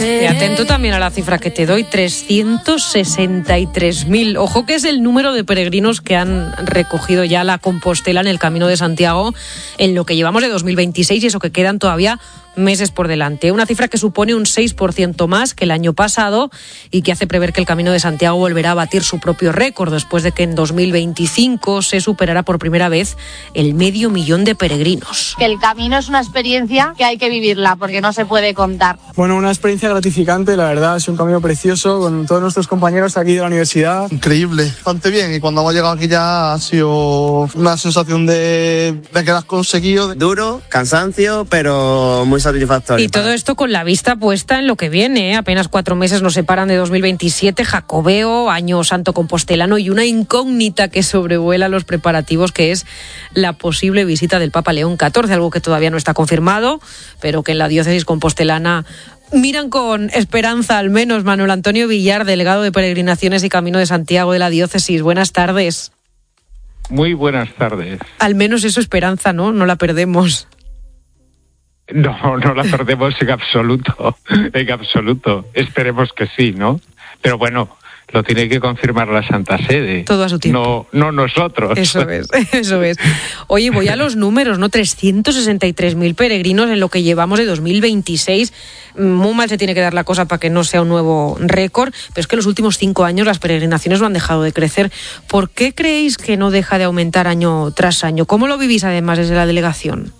Y atento también a la cifra que te doy, 363.000. Ojo que es el número de peregrinos que han recogido ya la Compostela en el Camino de Santiago en lo que llevamos de 2026 y eso que quedan todavía meses por delante. Una cifra que supone un 6% más que el año pasado y que hace prever que el Camino de Santiago volverá a batir su propio récord después de que en 2025 se superará por primera vez el 500.000 de peregrinos. Que el camino es una experiencia que hay que vivirla porque no se puede contar. Bueno, una experiencia gratificante, la verdad, es un camino precioso con todos nuestros compañeros aquí de la universidad. Increíble, bastante bien, y cuando hemos llegado aquí ya ha sido una sensación de que lo has conseguido. Duro, cansancio, pero muy satisfactorio. Y todo esto con la vista puesta en lo que viene, Apenas 4 meses nos separan de 2027, Jacobeo, Año Santo Compostelano y una incógnita que sobrevuela los preparativos, que es la posible visita del Papa León XIV, algo que todavía no está confirmado, pero que en la diócesis compostelana miran con esperanza, al menos. Manuel Antonio Villar, delegado de Peregrinaciones y Camino de Santiago de la diócesis. Buenas tardes. Muy buenas tardes. Al menos eso, esperanza, ¿no? No la perdemos. No la perdemos en absoluto, en absoluto. Esperemos que sí, ¿no? Pero bueno, lo tiene que confirmar la Santa Sede. Todo a su tiempo. No nosotros. Eso es. Oye, voy a los números, ¿no? 363.000 peregrinos en lo que llevamos de 2026. Muy mal se tiene que dar la cosa para que no sea un nuevo récord, pero es que en los últimos 5 años las peregrinaciones no han dejado de crecer. ¿Por qué creéis que no deja de aumentar año tras año? ¿Cómo lo vivís además desde la delegación?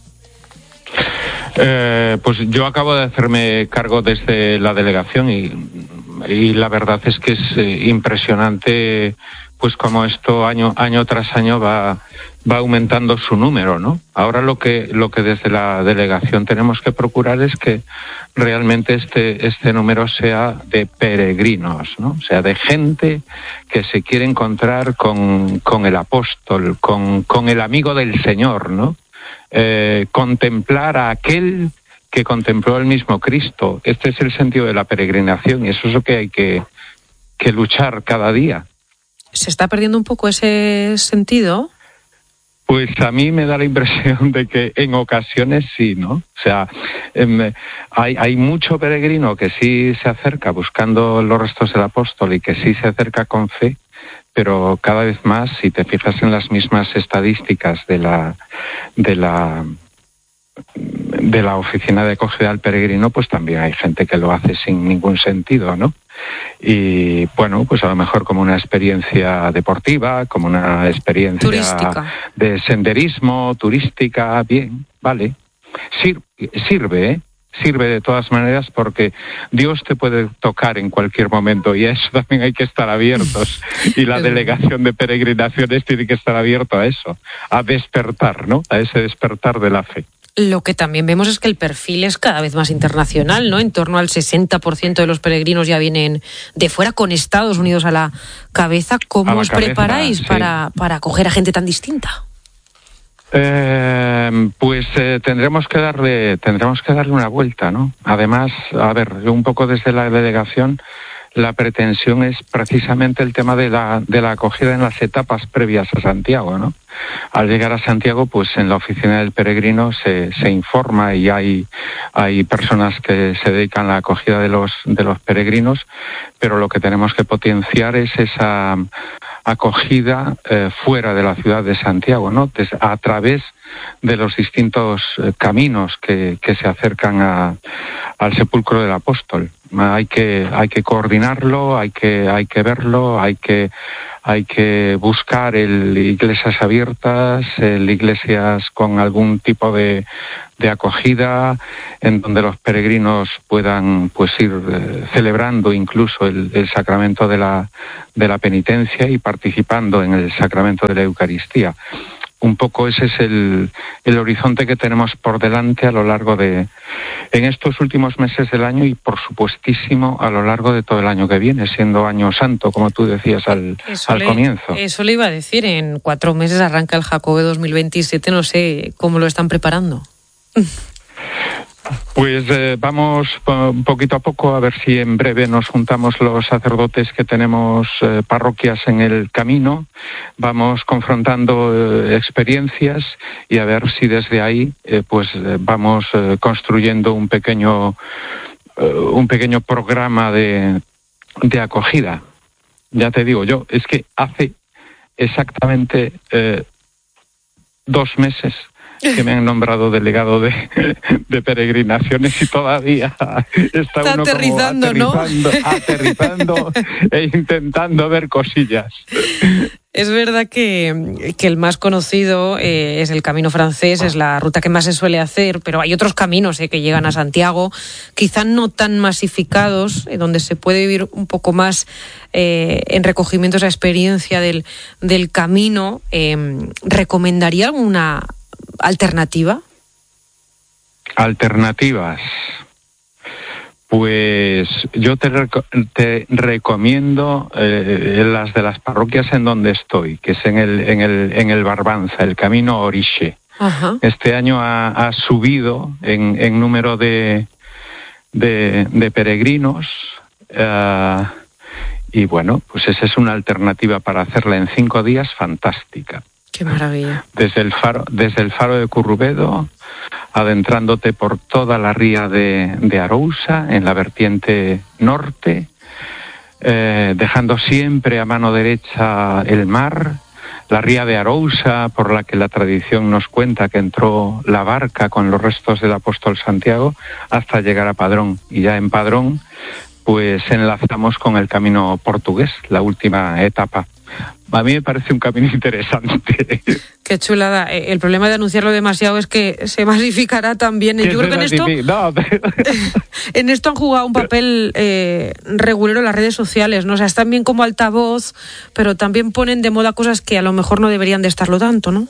Pues yo acabo de hacerme cargo desde la delegación y la verdad es que es impresionante, pues como esto año tras año va aumentando su número, ¿no? Ahora lo que desde la delegación tenemos que procurar es que realmente este número sea de peregrinos, ¿no? O sea, de gente que se quiere encontrar con el apóstol, con el amigo del Señor, ¿no? Contemplar a aquel que contempló el mismo Cristo. Este es el sentido de la peregrinación y eso es lo que hay que luchar cada día. ¿Se está perdiendo un poco ese sentido? Pues a mí me da la impresión de que en ocasiones sí, ¿no? O sea, hay mucho peregrino que sí se acerca buscando los restos del apóstol y que sí se acerca con fe, pero cada vez más, si te fijas en las mismas estadísticas de la oficina de acogida al peregrino, pues también hay gente que lo hace sin ningún sentido, ¿no? Y bueno, pues a lo mejor como una experiencia deportiva, como una experiencia turística, de senderismo, turística, bien, vale. Sirve de todas maneras, porque Dios te puede tocar en cualquier momento y a eso también hay que estar abiertos. Y la delegación de peregrinaciones tiene que estar abierto a eso, a despertar, ¿no? A ese despertar de la fe. Lo que también vemos es que el perfil es cada vez más internacional, ¿no? En torno al 60% de los peregrinos ya vienen de fuera, con Estados Unidos a la cabeza. ¿Cómo os preparáis para acoger a gente tan distinta? Pues tendremos que darle una vuelta, ¿no? Además, a ver, un poco desde la delegación, la pretensión es precisamente el tema de la acogida en las etapas previas a Santiago, ¿no? Al llegar a Santiago, pues en la oficina del peregrino se informa y hay personas que se dedican a la acogida de los peregrinos, pero lo que tenemos que potenciar es esa acogida fuera de la ciudad de Santiago, ¿no? A través de los distintos caminos que se acercan al sepulcro del apóstol. Hay que coordinarlo, hay que verlo, hay que buscar iglesias abiertas, iglesias con algún tipo de acogida, en donde los peregrinos puedan pues ir celebrando incluso el sacramento de la penitencia y participando en el sacramento de la Eucaristía. Un poco ese es el horizonte que tenemos por delante a lo largo en estos últimos meses del año y por supuestísimo a lo largo de todo el año que viene, siendo Año Santo, como tú decías al comienzo. Eso le iba a decir, en 4 meses arranca el Jacobeo 2027, no sé cómo lo están preparando. Pues vamos poquito a poco a ver si en breve nos juntamos los sacerdotes que tenemos parroquias en el camino, vamos confrontando experiencias y a ver si desde ahí pues vamos construyendo un pequeño un pequeño programa de acogida. Ya te digo, yo es que hace exactamente 2 meses que me han nombrado delegado de peregrinaciones y todavía está uno aterrizando, aterrizando e intentando ver cosillas. Es verdad que el más conocido es el camino francés, es la ruta que más se suele hacer, pero hay otros caminos que llegan a Santiago, quizá no tan masificados, donde se puede vivir un poco más en recogimiento esa experiencia del camino. ¿Recomendaría alguna alternativa? Alternativas. Pues yo te recomiendo las de las parroquias en donde estoy, que es en el Barbanza, el camino Orixe. Ajá. Este año ha subido en número de peregrinos, y bueno, pues esa es una alternativa para hacerla en 5 días fantástica. Qué maravilla. Desde el faro de Currubedo, adentrándote por toda la ría de Arousa, en la vertiente norte, dejando siempre a mano derecha el mar, la ría de Arousa, por la que la tradición nos cuenta que entró la barca con los restos del apóstol Santiago, hasta llegar a Padrón. Y ya en Padrón, pues enlazamos con el camino portugués, la última etapa. A mí me parece un camino interesante. Qué chulada. El problema de anunciarlo demasiado es que se masificará también. Yo creo que en esto han jugado un papel regulero las redes sociales, ¿no? O sea, están bien como altavoz, pero también ponen de moda cosas que a lo mejor no deberían de estarlo tanto, ¿no?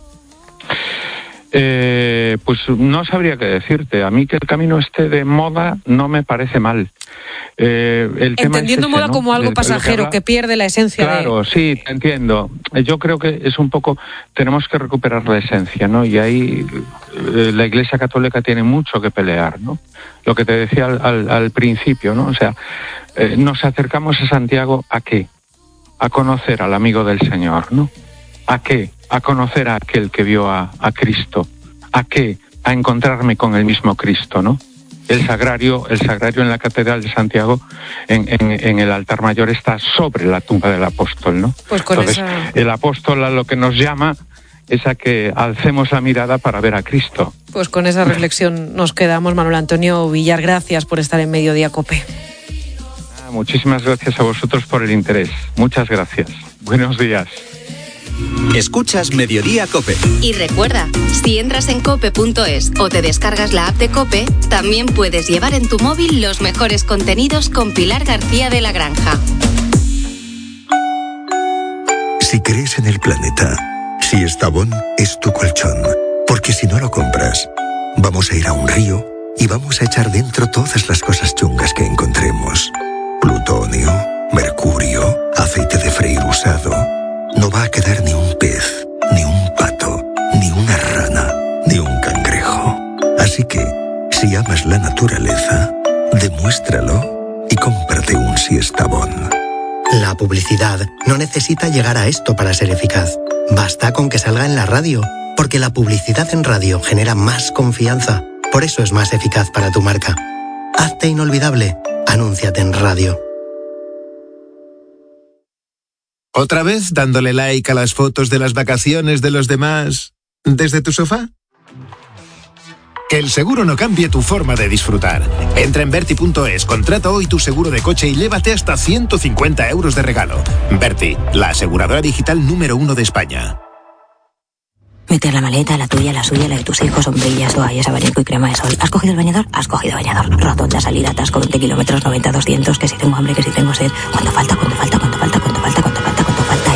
Pues no sabría qué decirte. A mí que el camino esté de moda no me parece mal. El tema entendiendo es ese, moda, ¿no?, como algo pasajero que pierde la esencia. Claro, sí, te entiendo. Yo creo que es un poco, tenemos que recuperar la esencia, ¿no? Y ahí la Iglesia Católica tiene mucho que pelear, ¿no? Lo que te decía al principio, ¿no? O sea, nos acercamos a Santiago, ¿a qué? A conocer al amigo del Señor, ¿no? ¿A qué? A conocer a aquel que vio a Cristo. ¿A qué? A encontrarme con el mismo Cristo, ¿no? El sagrario en la Catedral de Santiago, en el altar mayor, está sobre la tumba del apóstol, ¿no? Pues con entonces, el apóstol a lo que nos llama es a que alcemos la mirada para ver a Cristo. Pues con esa reflexión nos quedamos. Manuel Antonio Villar, gracias por estar en Mediodía COPE. Muchísimas gracias a vosotros por el interés. Muchas gracias. Buenos días. Escuchas Mediodía COPE. Y recuerda, si entras en cope.es o te descargas la app de COPE, también puedes llevar en tu móvil los mejores contenidos con Pilar García de la Granja. Si crees en el planeta, Siestabón es tu colchón. Porque si no lo compras, vamos a ir a un río y vamos a echar dentro todas las cosas chungas que encontremos. Plutonio, mercurio, aceite de freír usado. No va a quedar ni un pez, ni un pato, ni una rana, ni un cangrejo. Así que, si amas la naturaleza, demuéstralo y cómprate un Siestabón. La publicidad no necesita llegar a esto para ser eficaz. Basta con que salga en la radio, porque la publicidad en radio genera más confianza. Por eso es más eficaz para tu marca. Hazte inolvidable. Anúnciate en radio. ¿Otra vez dándole like a las fotos de las vacaciones de los demás desde tu sofá? Que el seguro no cambie tu forma de disfrutar. Entra en Verti.es, contrata hoy tu seguro de coche y llévate hasta 150 euros de regalo. Verti, la aseguradora digital número 1 de España. Meter la maleta, la tuya, la suya, la de tus hijos, sombrillas, toallas, abanico y crema de sol. ¿Has cogido el bañador? Has cogido bañador. Rotonda, salida, atasco, 20 kilómetros, 90, 200, que si tengo hambre, que si tengo sed. ¿Cuánto falta? ¿Cuánto falta? ¿Cuánto falta? ¿Cuánto falta? ¿Cuánto falta? ¿Cuánto falta?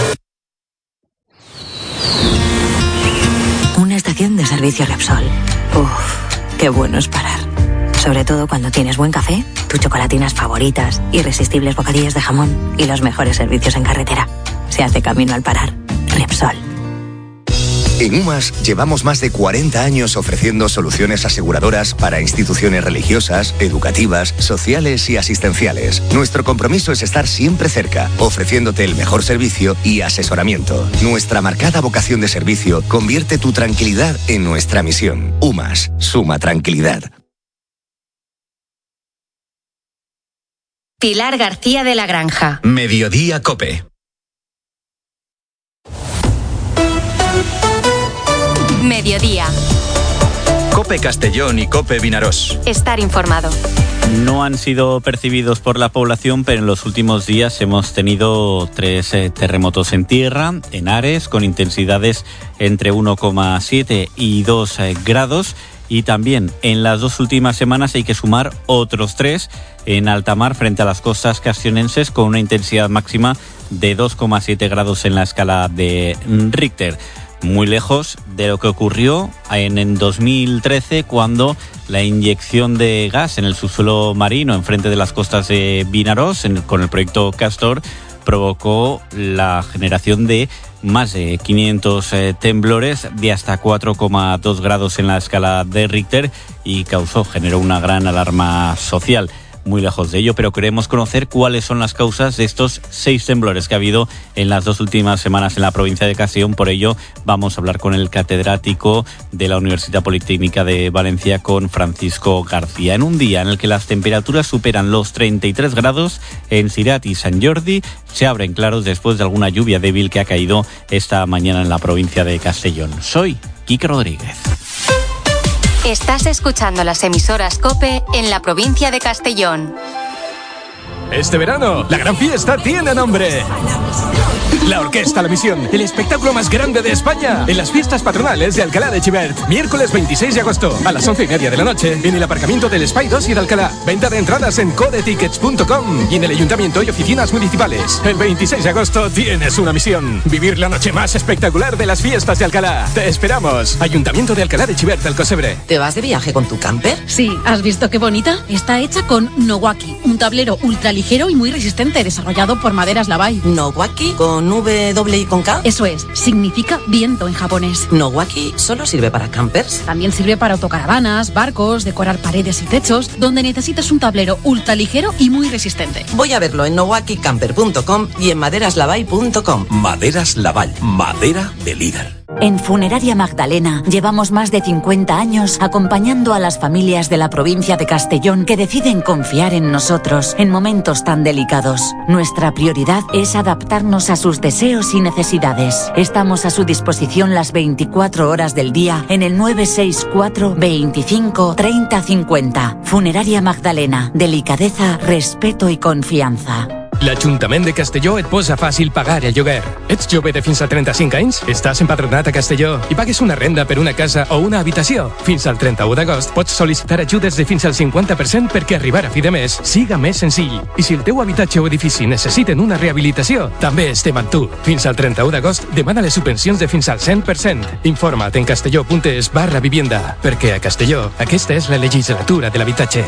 Y... una estación de servicio Repsol. Uf, qué bueno es parar. Sobre todo cuando tienes buen café, tus chocolatinas favoritas, irresistibles bocadillos de jamón y los mejores servicios en carretera. Se hace camino al parar. Repsol. En UMAS llevamos más de 40 años ofreciendo soluciones aseguradoras para instituciones religiosas, educativas, sociales y asistenciales. Nuestro compromiso es estar siempre cerca, ofreciéndote el mejor servicio y asesoramiento. Nuestra marcada vocación de servicio convierte tu tranquilidad en nuestra misión. UMAS, suma tranquilidad. Pilar García de la Granja. Mediodía COPE. Mediodía. COPE Castellón y COPE Vinarós. Estar informado. No han sido percibidos por la población, pero en los últimos días hemos tenido 3 terremotos en tierra, en Ares, con intensidades entre 1,7 y 2 grados. Y también en las 2 últimas semanas hay que sumar otros 3 en alta mar frente a las costas castionenses, con una intensidad máxima de 2,7 grados en la escala de Richter. Muy lejos de lo que ocurrió en 2013, cuando la inyección de gas en el subsuelo marino enfrente de las costas de Vinarós, con el proyecto Castor, provocó la generación de más de 500 temblores de hasta 4,2 grados en la escala de Richter y generó una gran alarma social. Muy lejos de ello, pero queremos conocer cuáles son las causas de estos 6 temblores que ha habido en las 2 últimas semanas en la provincia de Castellón. Por ello, vamos a hablar con el catedrático de la Universidad Politécnica de Valencia, con Francisco García. En un día en el que las temperaturas superan los 33 grados en Cirat y Sant Jordi, se abren claros después de alguna lluvia débil que ha caído esta mañana en la provincia de Castellón. Soy Quique Rodríguez. Estás escuchando las emisoras COPE en la provincia de Castellón. Este verano, la gran fiesta tiene nombre. La Orquesta La Misión, el espectáculo más grande de España, en las fiestas patronales de Alcalá de Xivert. Miércoles 26 de agosto, a las 11:30 de la noche, en el aparcamiento del Espai 2 y de Alcalá. Venta de entradas en codetickets.com y en el ayuntamiento y oficinas municipales. El 26 de agosto tienes una misión: vivir la noche más espectacular de las fiestas de Alcalá. Te esperamos. Ayuntamiento de Alcalá de Xivert, Alcocebre. ¿Te vas de viaje con tu camper? Sí, ¿has visto qué bonita? Está hecha con Nowaki, un tablero ultra ligero y muy resistente, desarrollado por Maderas Lavai. ¿Nowaki? ¿Con W y con K? Eso es, significa viento en japonés. ¿Nowaki solo sirve para campers? También sirve para autocaravanas, barcos, decorar paredes y techos, donde necesitas un tablero ultra ligero y muy resistente. Voy a verlo en nowakicamper.com y en maderaslavai.com. Maderas Lavai, madera de líder. En Funeraria Magdalena llevamos más de 50 años acompañando a las familias de la provincia de Castellón que deciden confiar en nosotros en momentos tan delicados. Nuestra prioridad es adaptarnos a sus deseos y necesidades. Estamos a su disposición las 24 horas del día en el 964 25 30 50. Funeraria Magdalena, delicadeza, respeto i confiança. L'Ajuntament de Castelló et posa fàcil pagar el lloguer. Ets jove de fins a 35 anys? Estàs empadronat a Castelló i pagues una renda per una casa o una habitació? Fins al 31 d'agost pots sol·licitar ajudes de fins al 50% perquè arribar a fi de mes siga més senzill. I si el teu habitatge o edifici necessiten una rehabilitació, també estem amb tu. Fins al 31 d'agost demana les subvencions de fins al 100%. Informa't en castelló.es/vivienda, perquè a Castelló aquesta és la legislatura de l'habitatge.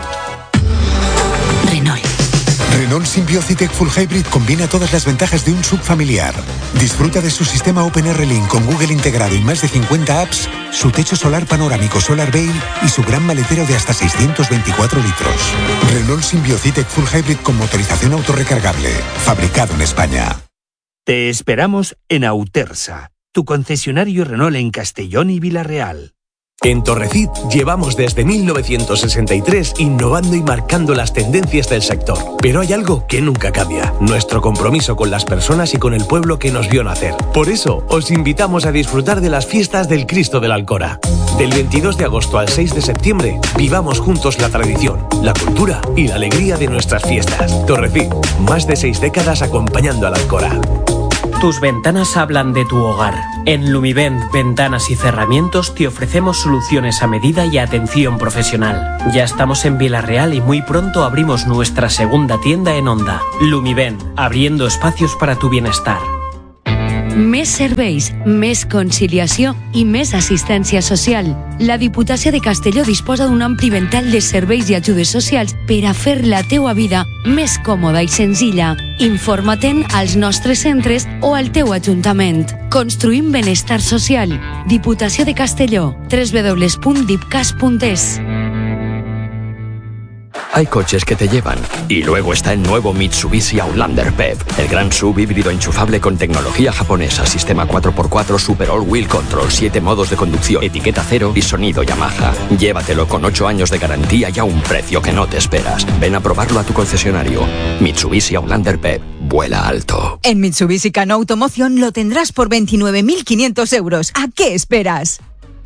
Renault Symbiocytec Full Hybrid combina todas las ventajas de un SUV familiar. Disfruta de su sistema OpenR Link con Google integrado y más de 50 apps, su techo solar panorámico Solar Veil y su gran maletero de hasta 624 litros. Renault Symbiocytec Full Hybrid con motorización autorrecargable. Fabricado en España. Te esperamos en Autersa, tu concesionario Renault en Castellón y Vila-real. En Torrecit llevamos desde 1963 innovando y marcando las tendencias del sector. Pero hay algo que nunca cambia: nuestro compromiso con las personas y con el pueblo que nos vio nacer. Por eso, os invitamos a disfrutar de las fiestas del Cristo de la Alcora. Del 22 de agosto al 6 de septiembre, vivamos juntos la tradición, la cultura y la alegría de nuestras fiestas. Torrecit, más de 6 décadas acompañando a la Alcora. Tus ventanas hablan de tu hogar. En Lumivent Ventanas y Cerramientos te ofrecemos soluciones a medida y atención profesional. Ya estamos en Vila-real y muy pronto abrimos nuestra segunda tienda en Onda. Lumivent, abriendo espacios para tu bienestar. Més serveis, més conciliació i més assistència social. La Diputació de Castelló disposa d'un ampli ventall de serveis i ajudes socials per a fer la teua vida més còmoda i senzilla. Informa-te'n als nostres centres o al teu ajuntament. Construïm benestar social. Diputació de Castelló. www.dipcas.es. Hay coches que te llevan. Y luego está el nuevo Mitsubishi Outlander PHEV, el gran SUV híbrido enchufable con tecnología japonesa, sistema 4x4 Super All-Wheel Control, 7 modos de conducción, etiqueta cero y sonido Yamaha. Llévatelo con 8 años de garantía y a un precio que no te esperas. Ven a probarlo a tu concesionario. Mitsubishi Outlander PHEV. Vuela alto. En Mitsubishi Cano Automoción lo tendrás por 29.500 euros. ¿A qué esperas?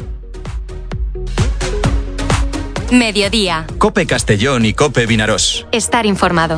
Mediodía. COPE Castellón y COPE Vinarós. Estar informado.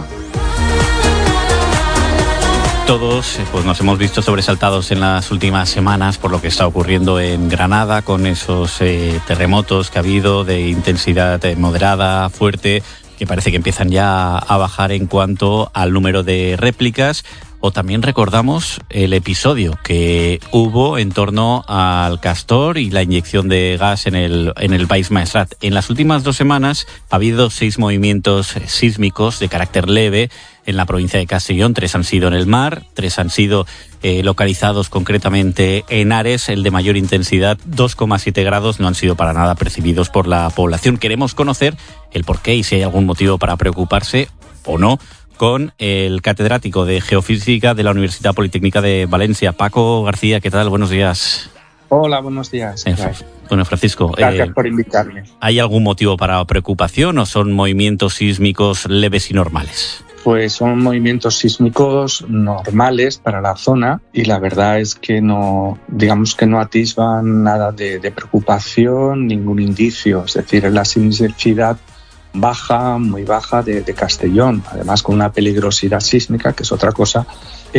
Todos pues nos hemos visto sobresaltados en las últimas semanas por lo que está ocurriendo en Granada con esos terremotos que ha habido de intensidad moderada, fuerte, que parece que empiezan ya a bajar en cuanto al número de réplicas. O también recordamos el episodio que hubo en torno al Castor y la inyección de gas en el Baix Maestrat. En las últimas 2 semanas ha habido 6 movimientos sísmicos de carácter leve en la provincia de Castellón. 3 han sido en el mar, 3 han sido localizados concretamente en Ares. El de mayor intensidad, 2,7 grados, no han sido para nada percibidos por la población. Queremos conocer el porqué y si hay algún motivo para preocuparse o no, con el catedrático de Geofísica de la Universidad Politécnica de Valencia, Paco García. ¿Qué tal? Buenos días. Hola, buenos días. Bueno, Francisco, gracias por invitarme. ¿Hay algún motivo para preocupación o son movimientos sísmicos leves y normales? Pues son movimientos sísmicos normales para la zona y la verdad es que no, digamos que no atisban nada de preocupación, ningún indicio. Es decir, la sismicidad baja, muy baja de Castellón, además con una peligrosidad sísmica, que es otra cosa,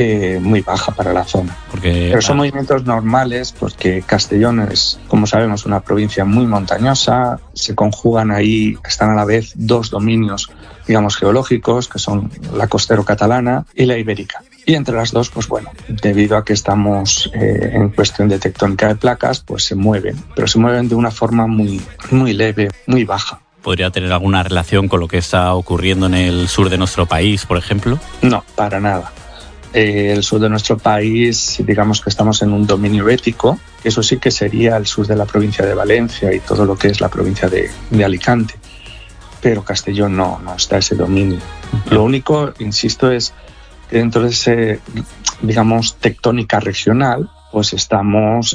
muy baja para la zona. Pero son movimientos normales porque Castellón es, como sabemos, una provincia muy montañosa, se conjugan ahí, están a la vez 2 dominios, digamos, geológicos, que son la costero-catalana y la ibérica. Y entre las dos, pues bueno, debido a que estamos en cuestión de tectónica de placas, pues se mueven, pero se mueven de una forma muy, muy leve, muy baja. ¿Podría tener alguna relación con lo que está ocurriendo en el sur de nuestro país, por ejemplo? No, para nada. El sur de nuestro país, digamos que estamos en un dominio bético, que eso sí que sería el sur de la provincia de Valencia y todo lo que es la provincia de Alicante. Pero Castellón no está ese dominio. Lo único, insisto, es que dentro de ese, digamos, tectónica regional, pues estamos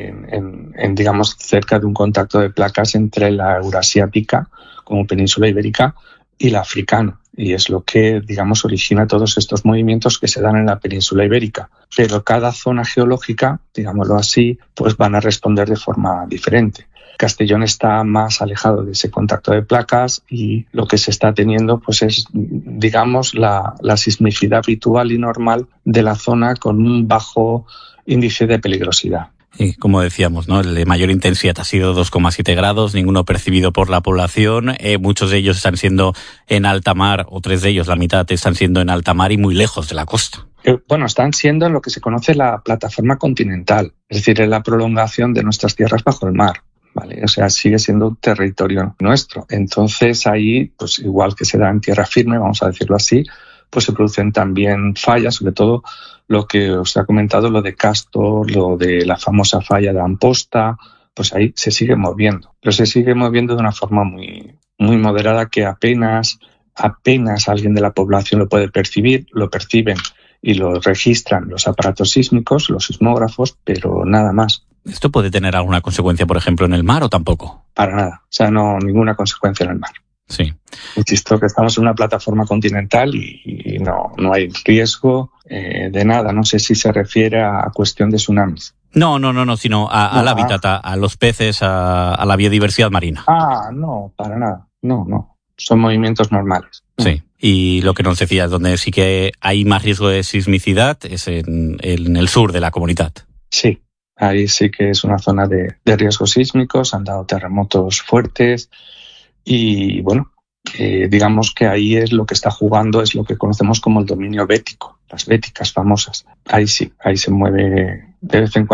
digamos, cerca de un contacto de placas entre la eurasiática, como península ibérica, y la africana. Y es lo que, digamos, origina todos estos movimientos que se dan en la península ibérica. Pero cada zona geológica, digámoslo así, pues van a responder de forma diferente. Castellón está más alejado de ese contacto de placas y lo que se está teniendo pues es, digamos, la sismicidad habitual y normal de la zona con un bajo índice de peligrosidad. Y como decíamos, ¿no? El de mayor intensidad ha sido 2,7 grados, ninguno percibido por la población. Muchos de ellos están siendo en alta mar, o 3 de ellos, la mitad, están siendo en alta mar y muy lejos de la costa. Bueno, están siendo en lo que se conoce la plataforma continental, es decir, en la prolongación de nuestras tierras bajo el mar. ¿Vale? O sea, sigue siendo un territorio nuestro. Entonces ahí, pues igual que se da en tierra firme, vamos a decirlo así, pues se producen también fallas, sobre todo lo que os he comentado, lo de Castor, lo de la famosa falla de Amposta, pues ahí se sigue moviendo. Pero se sigue moviendo de una forma muy, muy moderada que apenas alguien de la población lo puede percibir, lo perciben y lo registran los aparatos sísmicos, los sismógrafos, pero nada más. ¿Esto puede tener alguna consecuencia, por ejemplo, en el mar o tampoco? Para nada, o sea, no, ninguna consecuencia en el mar. Sí. Insisto que estamos en una plataforma continental y no hay riesgo de nada. No sé si se refiere a cuestión de tsunamis. No, sino al hábitat, a los peces, a la biodiversidad marina. No, para nada. No. Son movimientos normales. Sí. Y lo que nos decías, donde sí que hay más riesgo de sismicidad, es en el sur de la comunidad. Sí. Ahí sí que es una zona de riesgos sísmicos, han dado terremotos fuertes y bueno, digamos que ahí es lo que está jugando, es lo que conocemos como el dominio bético, las béticas famosas. Ahí sí, ahí se mueve de vez en cuando.